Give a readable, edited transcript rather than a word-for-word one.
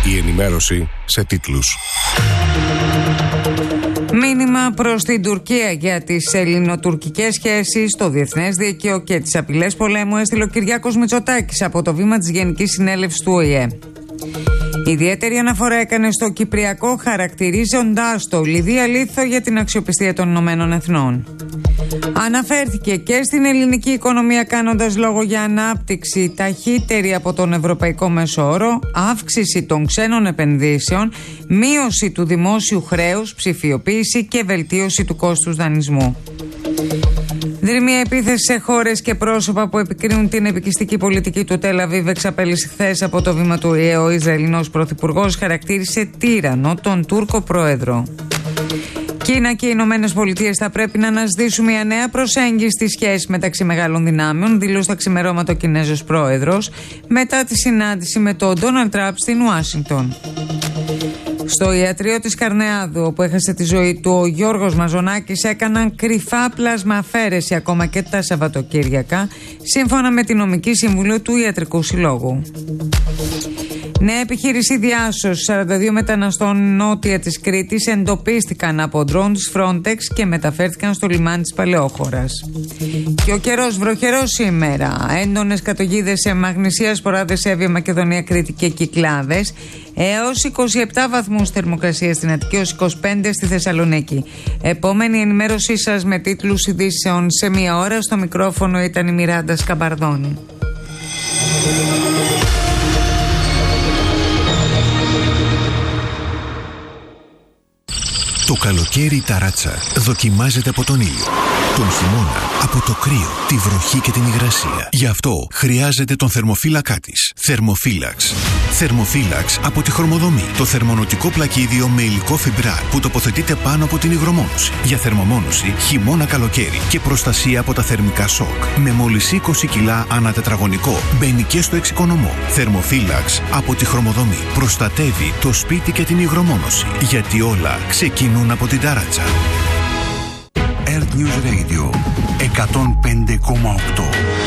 Η ενημέρωση σε τίτλους. Μήνυμα προς την Τουρκία για τις ελληνοτουρκικές σχέσεις, το διεθνές δίκαιο και τις απειλές πολέμου έστειλε ο Κυριάκος Μητσοτάκης από το βήμα της Γενικής Συνέλευσης του ΟΗΕ. Ιδιαίτερη αναφορά έκανε στο Κυπριακό, χαρακτηρίζοντάς το λιδία λίθο για την αξιοπιστία των Ηνωμένων Εθνών. Αναφέρθηκε και στην ελληνική οικονομία, κάνοντας λόγο για ανάπτυξη ταχύτερη από τον ευρωπαϊκό μέσο όρο, αύξηση των ξένων επενδύσεων, μείωση του δημόσιου χρέους, ψηφιοποίηση και βελτίωση του κόστους δανεισμού. Δρυμία επίθεση σε χώρες και πρόσωπα που επικρίνουν την επικιστική πολιτική του Τελ Αβίβ εξαπέλυσε χθες από το βήμα του ΟΗΕ. Ο Ισραηλινός πρωθυπουργός χαρακτήρισε τύραννο τον Τούρκο πρόεδρο. Κίνα και οι Ηνωμένες Πολιτείες θα πρέπει να αναζητήσουν μια νέα προσέγγιση στη σχέση μεταξύ μεγάλων δυνάμεων, δήλωσε τα ξημερώματα ο Κινέζος πρόεδρος μετά τη συνάντηση με τον Ντόναλντ Τραμπ στην Ουάσιγκτον. Στο ιατρείο της Καρνεάδου, όπου έχασε τη ζωή του ο Γιώργος Μαζονάκης, έκαναν κρυφά πλασμαφαίρεση ακόμα και τα Σαββατοκύριακα, σύμφωνα με τη νομική συμβουλή του Ιατρικού Συλλόγου. Νέα επιχείρηση διάσωσης 42 μεταναστών νότια της Κρήτης εντοπίστηκαν από ντρόουν της Frontex και μεταφέρθηκαν στο λιμάνι της Παλαιόχωρας. Και ο καιρός βροχερός σήμερα. Έντονες καταιγίδες σε Μαγνησία, Σποράδες, Εύβοια, Μακεδονία, Κρήτη και Κυκλάδες. Έως 27 βαθμούς θερμοκρασία στην Αττική, έως 25 στη Θεσσαλονίκη. Επόμενη ενημέρωσή σας με τίτλους ειδήσεων σε μία ώρα. Στο μικρόφωνο ήταν η Μιράντα Σκαμπαρδόνη. Το καλοκαίρι η ταράτσα δοκιμάζεται από τον ήλιο, τον χειμώνα από το κρύο, τη βροχή και την υγρασία. Γι' αυτό χρειάζεται τον θερμοφύλακά της. Θερμοφύλαξ. Θερμοφύλαξ από τη Χρωμοδομή. Το θερμονοτικό πλακίδιο με υλικό φιμπράρ που τοποθετείται πάνω από την υγρομόνωση. Για θερμομόνωση χειμώνα καλοκαίρι και προστασία από τα θερμικά σοκ. Με μόλις 20 κιλά ανά τετραγωνικό. Μπαίνει και στο εξοικονομό. Θερμοφύλαξ από τη Χρωμοδομή. Προστατεύει το σπίτι και την υγρομόνωση. Γιατί όλα ξεκινούν από την ταράτσα. Earth News Radio 105,8.